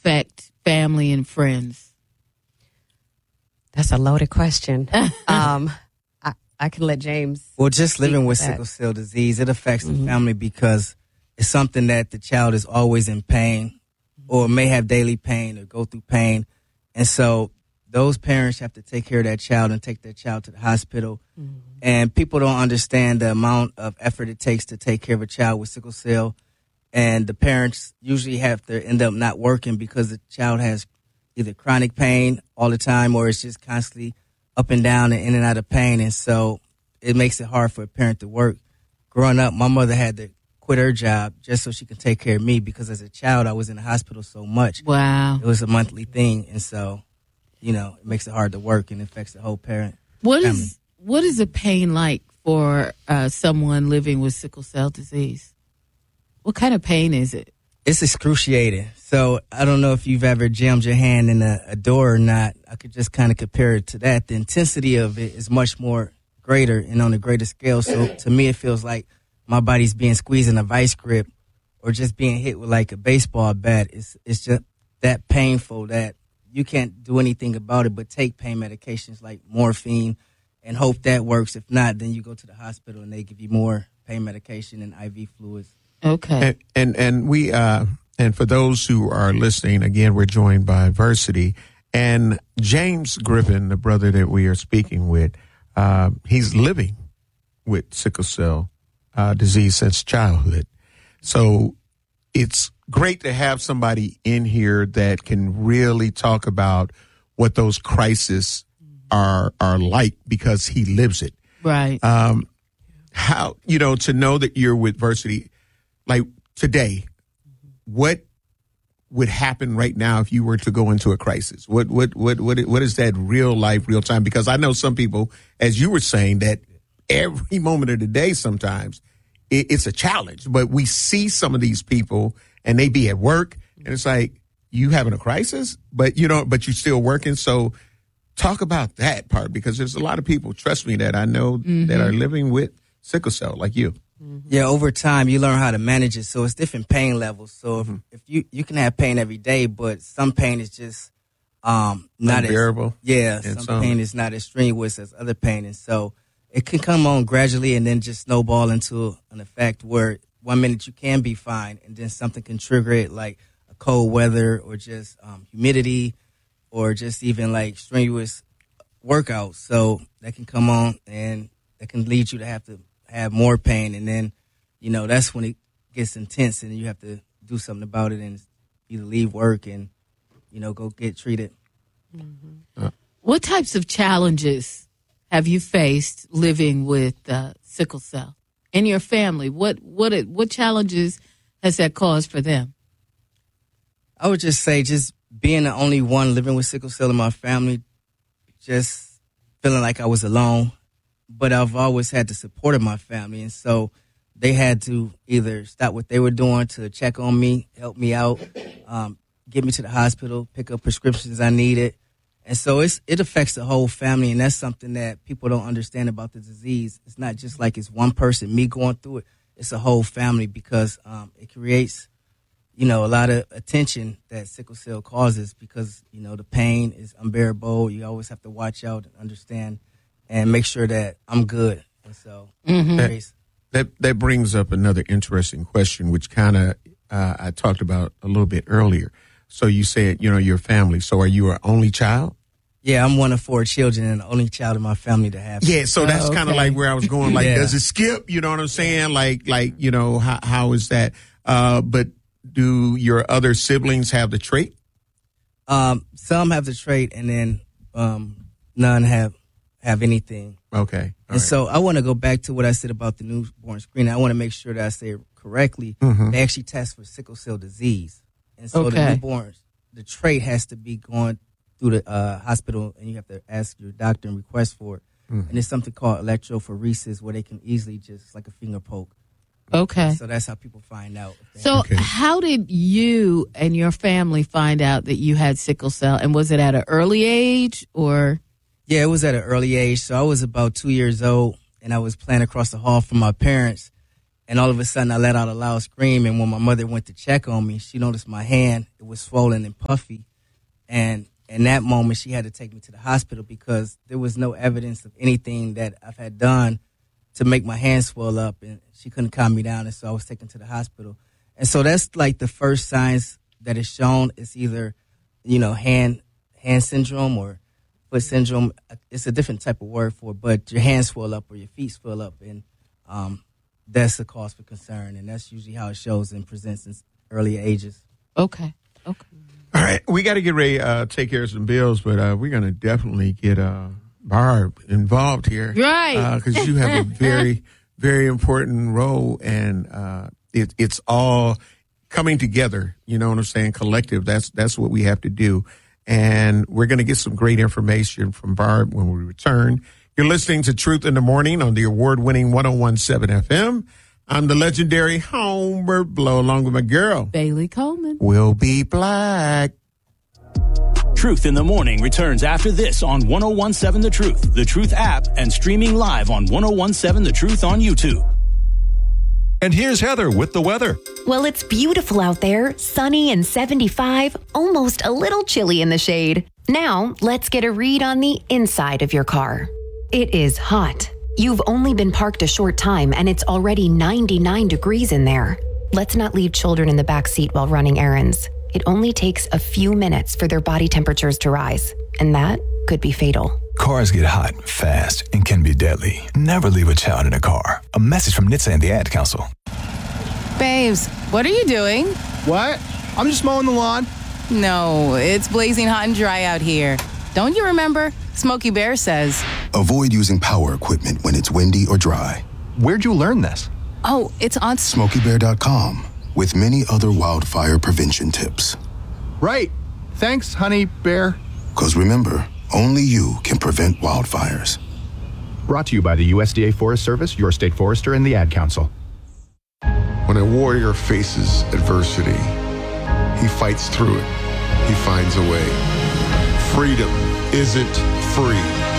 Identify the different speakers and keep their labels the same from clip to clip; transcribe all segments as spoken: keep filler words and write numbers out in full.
Speaker 1: affect family and friends?
Speaker 2: That's a loaded question. um, I, I can let James.
Speaker 3: Well, just living with
Speaker 2: that.
Speaker 3: sickle cell disease, it affects
Speaker 2: Mm-hmm.
Speaker 3: the family because it's something that the child is always in pain or may have daily pain or go through pain. And so those parents have to take care of that child and take their child to the hospital. Mm-hmm. And people don't understand the amount of effort it takes to take care of a child with sickle cell. And the parents usually have to end up not working because the child has either chronic pain all the time or it's just constantly up and down and in and out of pain. And so it makes it hard for a parent to work. Growing up, my mother had to quit her job just so she could take care of me because as a child, I was in the hospital so much.
Speaker 1: Wow.
Speaker 3: It was a monthly thing. And so, you know, it makes it hard to work and affects the whole parent
Speaker 1: What
Speaker 3: family.
Speaker 1: is what is a pain like for uh, someone living with sickle cell disease? What kind of pain is it?
Speaker 3: It's excruciating. So I don't know if you've ever jammed your hand in a, a door or not. I could just kind of compare it to that. The intensity of it is much more greater and on a greater scale. So to me, it feels like my body's being squeezed in a vice grip or just being hit with like a baseball bat. It's, it's just that painful that you can't do anything about it but take pain medications like morphine and hope that works. If not, then you go to the hospital and they give you more pain medication and I V fluids.
Speaker 1: Okay.
Speaker 4: And and, and we uh, and for those who are listening, again, we're joined by Versity and James Griffin, the brother that we are speaking with. Uh, he's living with sickle cell uh, disease since childhood. So it's great to have somebody in here that can really talk about what those crises are are like because he lives it.
Speaker 1: Right.
Speaker 4: Um, how you know to know that you're with Versity. Like today, what would happen right now if you were to go into a crisis? What what what what what is that real life, real time? Because I know some people, as you were saying, that every moment of the day sometimes it, it's a challenge. But we see some of these people and they be at work and it's like you having a crisis, but you know, but you're still working. So talk about that part because there's a lot of people, trust me, that I know mm-hmm. that are living with sickle cell like you.
Speaker 3: Yeah, over time you learn how to manage it. So it's different pain levels. So if, mm-hmm. if you you can have pain every day, but some pain is just um not
Speaker 4: unbearable.
Speaker 3: As, yeah, some, some pain is not as strenuous as other pain, and so it can come on gradually and then just snowball into an effect where one minute you can be fine, and then something can trigger it, like a cold weather or just um, humidity, or just even like strenuous workouts. So that can come on, and that can lead you to have to have more pain, and then, you know, that's when it gets intense and you have to do something about it and either leave work and, you know, go get treated.
Speaker 1: Mm-hmm. Uh. What types of challenges have you faced living with uh, sickle cell in your family? What what what challenges has that caused for them?
Speaker 3: I would just say just being the only one living with sickle cell in my family, just feeling like I was alone. But I've always had the support of my family, and so they had to either stop what they were doing to check on me, help me out, um, get me to the hospital, pick up prescriptions I needed. And so it's, it affects the whole family, and that's something that people don't understand about the disease. It's not just like it's one person, me going through it. It's a whole family because um, it creates, you know, a lot of attention that sickle cell causes because, you know, the pain is unbearable. You always have to watch out and understand and make sure that I'm good. And so
Speaker 4: mm-hmm. that, that that brings up another interesting question, which kind of uh, I talked about a little bit earlier. So you said, you know, your family. So are you an only child?
Speaker 3: Yeah, I'm one of four children and the only child in my family to have.
Speaker 4: Yeah, so that's oh, okay. kind of like where I was going. Like, yeah. Does it skip? You know what I'm saying? Like, like you know, how how is that? Uh, but do your other siblings have the trait?
Speaker 3: Um, some have the trait, and then um, none have. have anything.
Speaker 4: Okay.
Speaker 3: All and
Speaker 4: right.
Speaker 3: so I want to go back to what I said about the newborn screening. I want to make sure that I say it correctly. Mm-hmm. They actually test for sickle cell disease. And so okay. the newborns, the trait has to be going through the uh, hospital, and you have to ask your doctor and request for it. Mm-hmm. And it's something called electrophoresis where they can easily just, like a finger poke.
Speaker 1: Okay.
Speaker 3: So that's how people find out.
Speaker 1: So
Speaker 4: okay.
Speaker 1: how did you and your family find out that you had sickle cell? And was it at an early age or...
Speaker 3: Yeah, it was at an early age. So I was about two years old, and I was playing across the hall from my parents. And all of a sudden, I let out a loud scream. And when my mother went to check on me, she noticed my hand. It was swollen and puffy. And in that moment, she had to take me to the hospital because there was no evidence of anything that I've had done to make my hand swell up. And she couldn't calm me down. And so I was taken to the hospital. And so that's like the first signs that is shown. It's either, you know, hand hand syndrome or foot syndrome. It's a different type of word for it, but your hands swell up or your feet swell up. And um that's a cause for concern, and that's usually how it shows and presents in earlier ages.
Speaker 1: Okay. Okay.
Speaker 4: All right. We got to get ready to uh, take care of some bills, but uh, we're going to definitely get uh, Barb involved here.
Speaker 1: Right.
Speaker 4: Because uh, you have a very, very important role, and uh, it, it's all coming together. You know what I'm saying? Collective. That's, that's what we have to do. And we're going to get some great information from Barb when we return. You're listening to Truth in the Morning on the award-winning one oh one point seven F M. I'm the legendary Homer Blow, along with my girl,
Speaker 1: Bailey Coleman.
Speaker 4: We'll be black.
Speaker 5: Truth in the Morning returns after this on one oh one point seven The Truth, The Truth app, and streaming live on one oh one point seven The Truth on YouTube.
Speaker 6: And here's Heather with the weather.
Speaker 7: Well, it's beautiful out there, sunny and seventy-five, almost a little chilly in the shade. Now, let's get a read on the inside of your car. It is hot. You've only been parked a short time and it's already ninety-nine degrees in there. Let's not leave children in the back seat while running errands. It only takes a few minutes for their body temperatures to rise, and that could be fatal.
Speaker 6: Cars get hot fast and can be deadly. Never leave a child in a car. A message from N H T S A and the Ad Council.
Speaker 8: Babes, what are you doing?
Speaker 9: What? I'm just mowing the lawn.
Speaker 8: No, it's blazing hot and dry out here. Don't you remember? Smokey Bear says,
Speaker 10: avoid using power equipment when it's windy or dry.
Speaker 9: Where'd you learn this?
Speaker 8: Oh, it's on
Speaker 10: Smokey Bear dot com with many other wildfire prevention tips.
Speaker 9: Right. Thanks, honey bear.
Speaker 10: Because remember, only you can prevent wildfires.
Speaker 9: Brought to you by the U S D A Forest Service, your state forester, and the Ad Council.
Speaker 4: When a warrior faces adversity, he fights through it. He finds a way. Freedom isn't free.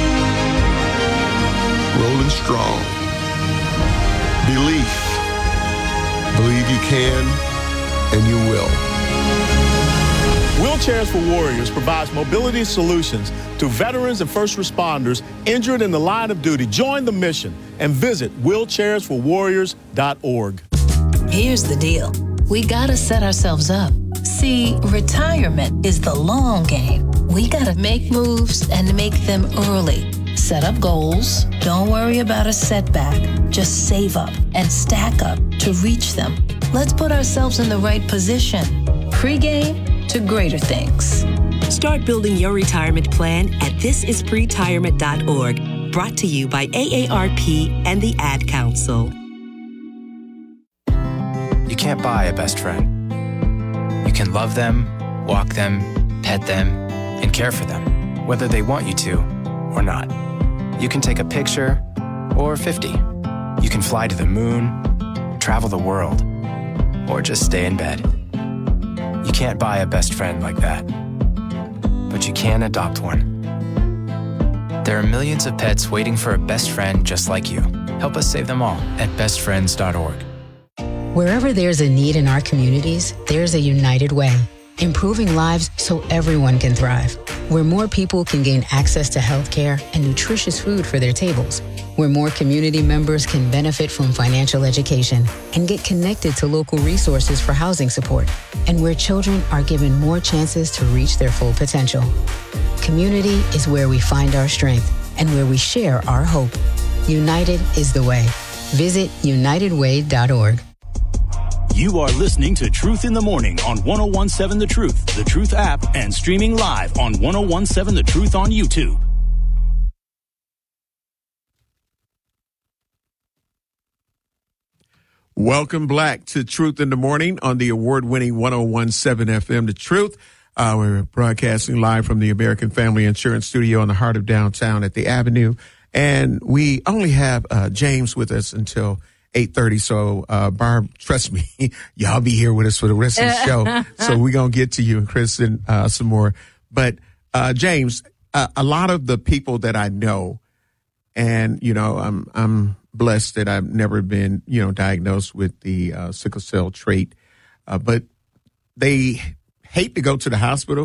Speaker 4: Rolling strong. Belief. Believe you can, and you will.
Speaker 11: Wheelchairs for Warriors provides mobility solutions to veterans and first responders injured in the line of duty. Join the mission and visit wheelchairs for warriors dot org.
Speaker 12: Here's the deal. We gotta set ourselves up. See, retirement is the long game. We gotta make moves and make them early. Set up goals. Don't worry about a setback. Just save up and stack up to reach them. Let's put ourselves in the right position. Pre-game to greater things.
Speaker 13: Start building your retirement plan at this is pretirement dot org. Brought to you by A A R P and the Ad Council.
Speaker 14: You can't buy a best friend. You can love them, walk them, pet them, and care for them, whether they want you to or not. You can take a picture or fifty. You can fly to the moon, travel the world, or just stay in bed. You can't buy a best friend like that, but you can adopt one. There are millions of pets waiting for a best friend just like you. Help us save them all at best friends dot org.
Speaker 15: Wherever there's a need in our communities, there's a United Way, improving lives so everyone can thrive. Where more people can gain access to healthcare and nutritious food for their tables. Where more community members can benefit from financial education and get connected to local resources for housing support. And where children are given more chances to reach their full potential. Community is where we find our strength and where we share our hope. United is the way. Visit united way dot org.
Speaker 5: You are listening to Truth in the Morning on one oh one point seven The Truth, The Truth app, and streaming live on one oh one point seven The Truth on YouTube.
Speaker 4: Welcome back to Truth in the Morning on the award-winning one oh one point seven F M, The Truth. Uh, we're broadcasting live from the American Family Insurance Studio in the heart of downtown at the Avenue. And we only have uh, James with us until eight thirty. So, uh, Barb, trust me, y'all be here with us for the rest of the show. So we're going to get to you and Kristen, uh, some more. But, uh, James, uh, a lot of the people that I know And, you know, I'm I'm blessed that I've never been, you know, diagnosed with the uh, sickle cell trait. Uh, but they hate to go to the hospital